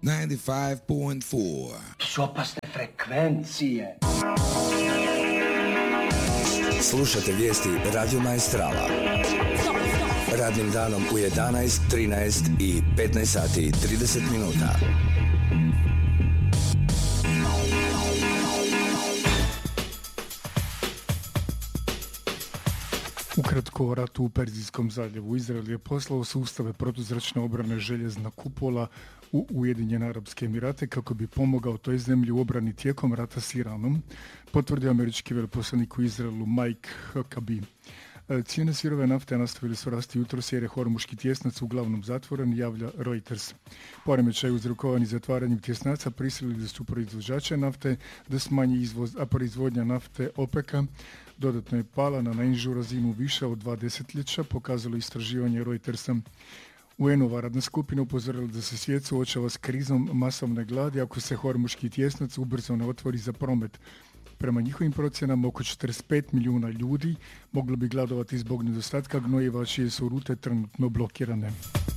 95.4. Su opasne frekvencije. Slušate vijesti Radio Maestrala. Radnim danom u 11, 13 i 15 sati i 30 minuta. Ukratko o ratu u Perzijskom zaljevu. Izrael je poslao sustave protuzračne obrane željezna kupola u Ujedinjene Arapske Emirate kako bi pomogao toj zemlji u obrani tijekom rata s Iranom, potvrdio američki veleposlanik u Izraelu Mike Huckabee. Cijene sirove nafte nastavili su rasti jutros jer je Hormuški tjesnac uglavnom zatvoren, javlja Reuters. Poremećaj uzrokovani zatvaranjem tjesnaca prisilili su proizvođače nafte da smanji izvoz, a proizvodnja nafte OPEC-a dodatno je pala na najnižu razinu više od 2 desetljeća, pokazalo istraživanje Reutersa. UN-ova radna skupina upozorila da se svijet suočava s krizom masovne gladi ako se Hormuški tjesnac ubrzo ne otvori za promet. Prema njihovim procjenama, oko 45 milijuna ljudi moglo bi gladovati zbog nedostatka gnojiva, čije su rute trenutno blokirane.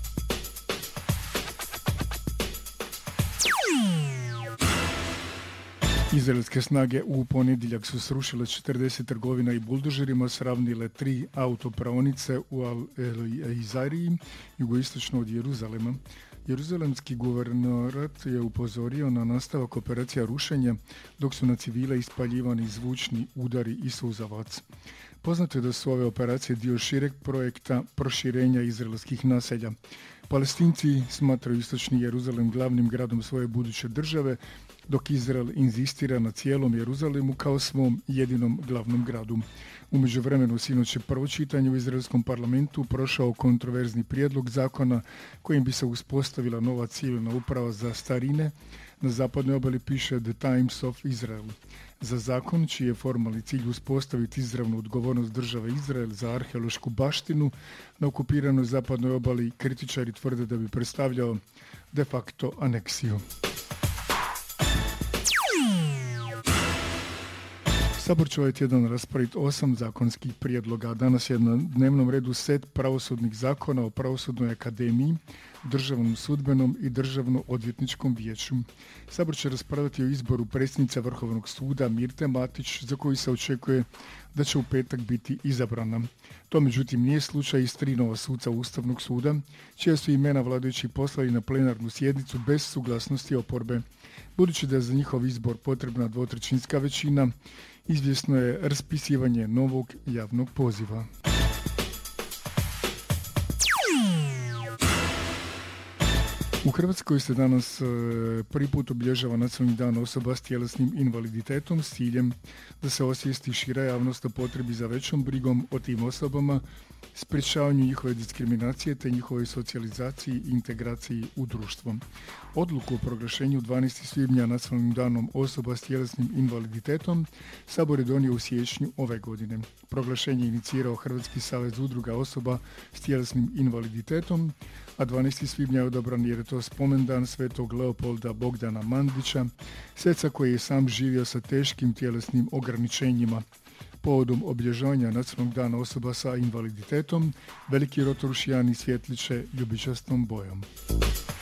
Izraelske snage u ponedjeljak su srušile 40 trgovina i buldožerima, sravnile 3 autopraonice u Al-Izariji, jugoistočno od Jeruzalema. Jeruzalemski guvernorat je upozorio na nastavak operacija rušenja, dok su na civile ispaljivani zvučni udari i suzavac. Poznato je da su ove operacije dio šireg projekta proširenja izraelskih naselja. Palestinci smatraju istočni Jeruzalem glavnim gradom svoje buduće države, dok Izrael inzistira na cijelom Jeruzalemu kao svom jedinom glavnom gradu. U međuvremenu sinoć je prvo čitanje u izraelskom parlamentu prošao kontroverzni prijedlog zakona kojim bi se uspostavila nova civilna uprava za starine. Na zapadnoj obali piše The Times of Israel. Za zakon, čiji je formalni cilj uspostaviti izravnu odgovornost države Izrael za arheološku baštinu na okupiranoj zapadnoj obali, kritičari tvrde da bi predstavljao de facto aneksiju. Sabor će ovaj tjedan raspraviti 8 zakonskih prijedloga. Danas je na dnevnom redu set pravosudnih zakona o pravosudnoj akademiji, državnom sudbenom i državno-odvjetničkom vijeću. Sabor će raspraviti o izboru predsjednice Vrhovnog suda Mirte Matić, za koju se očekuje da će u petak biti izabrana. To međutim nije slučaj i s 3 nova suca Ustavnog suda, čija su imena vladajući poslali na plenarnu sjednicu bez suglasnosti oporbe. Budući da je za njihov izbor potrebna 2/3 većina, izvjesno je raspisivanje novog javnog poziva. U Hrvatskoj se danas prvi put obilježava Nacionalni dan osoba s tjelesnim invaliditetom s ciljem da se osvijesti šira javnost o potrebi za većom brigom o tim osobama, sprječavanju njihove diskriminacije te njihovoj socijalizaciji i integraciji u društvo. Odluku o proglašenju 12. svibnja Nacionalnim danom osoba s tjelesnim invaliditetom Sabor je donio u siječnju ove godine. Proglašenje je inicirao Hrvatski savez udruga osoba s tjelesnim invaliditetom, a 12. svibnja je odabran jer je to spomendan svetog Leopolda Bogdana Mandića, sveca koji je sam živio sa teškim tjelesnim ograničenjima. Povodom obilježavanja Nacionalnog dana osoba sa invaliditetom, veliki rotorušijani svjetliče ljubičastom bojom.